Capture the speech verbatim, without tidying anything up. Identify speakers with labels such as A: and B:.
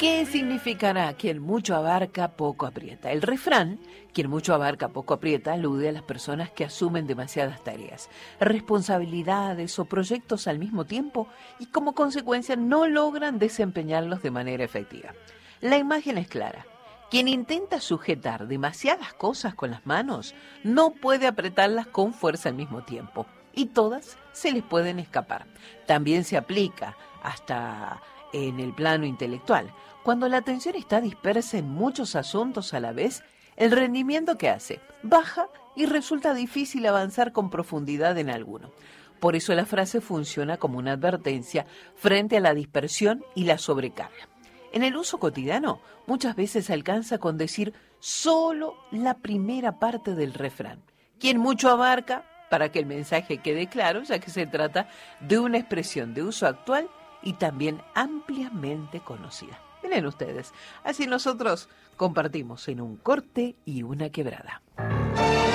A: ¿Qué significará quien mucho abarca, poco aprieta? El refrán, quien mucho abarca, poco aprieta, alude a las personas que asumen demasiadas tareas, responsabilidades o proyectos al mismo tiempo y como consecuencia no logran desempeñarlos de manera efectiva. La imagen es clara. Quien intenta sujetar demasiadas cosas con las manos no puede apretarlas con fuerza al mismo tiempo y todas se les pueden escapar. También se aplica hasta en el plano intelectual. Cuando la atención está dispersa en muchos asuntos a la vez, el rendimiento que hace baja y resulta difícil avanzar con profundidad en alguno. Por eso la frase funciona como una advertencia frente a la dispersión y la sobrecarga. En el uso cotidiano, muchas veces alcanza con decir solo la primera parte del refrán. Quien mucho abarca, para que el mensaje quede claro, ya que se trata de una expresión de uso actual y también ampliamente conocida. Miren ustedes, así nosotros compartimos en un corte y una quebrada.